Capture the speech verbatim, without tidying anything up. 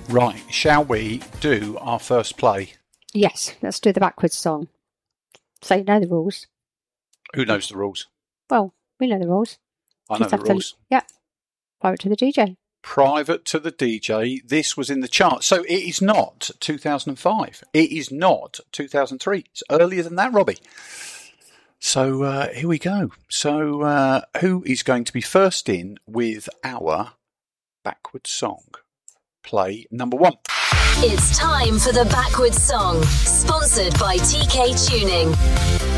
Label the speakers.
Speaker 1: Right, shall we do our first play?
Speaker 2: Yes, let's do the backwards song. So you know the rules.
Speaker 1: Who knows the rules?
Speaker 2: Well, we know the rules.
Speaker 1: I
Speaker 2: Just
Speaker 1: know
Speaker 2: have
Speaker 1: the
Speaker 2: to-
Speaker 1: rules.
Speaker 2: Yeah. Private to the D J.
Speaker 1: Private to the D J. This was in the chart. So it is not two thousand five. It is not two thousand three. It's earlier than that, Robbie. So uh, here we go. So uh, who is going to be first in with our backwards song? Play number one.
Speaker 3: It's time for the Backwards Song, sponsored by T K Tuning.